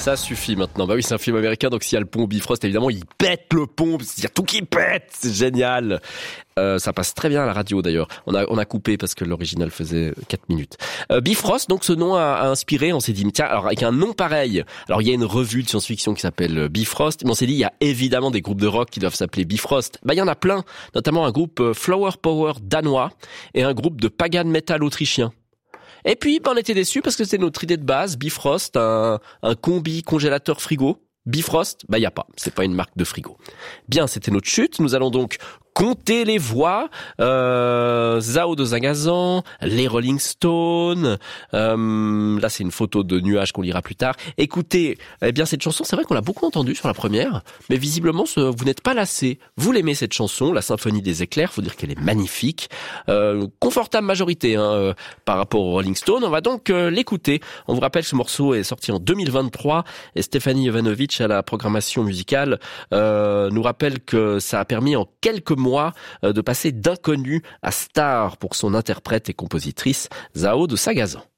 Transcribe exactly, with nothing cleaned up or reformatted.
Ça suffit maintenant. Bah oui, c'est un film américain, donc s'il y a le pont Bifrost, évidemment, il pète le pont. Il y a tout qui pète. C'est génial. Euh, ça passe très bien à la radio d'ailleurs. On a on a coupé parce que l'original faisait quatre minutes. Euh, Bifrost, donc ce nom a, a inspiré. On s'est dit tiens, alors avec un nom pareil. Alors il y a une revue de science-fiction qui s'appelle Bifrost, mais on s'est dit il y a évidemment des groupes de rock qui doivent s'appeler Bifrost. Bah il y en a plein, notamment un groupe Flower Power danois et un groupe de pagan metal autrichien. Et puis bah, on était déçus parce que c'était notre idée de base, Bifrost, un un combi congélateur frigo. Bifrost, bah y a pas, c'est pas une marque de frigo. Bien, c'était notre chute. Nous allons donc compter les voix. Euh, Zao de Zagazan, les Rolling Stones. Euh, là, c'est une photo de nuages qu'on lira plus tard. Écoutez, eh bien cette chanson, c'est vrai qu'on l'a beaucoup entendue sur la première, mais visiblement, ce, vous n'êtes pas lassés. Vous l'aimez cette chanson, la Symphonie des éclairs. Faut dire qu'elle est magnifique, euh, confortable majorité hein, euh, par rapport aux Rolling Stones. On va donc euh, l'écouter. On vous rappelle que ce morceau est sorti en deux mille vingt-trois et Stéphanie Jovanovic à la programmation musicale euh, nous rappelle que ça a permis en quelques mois euh, de passer d'inconnu à star pour son interprète et compositrice Zao de Sagazan.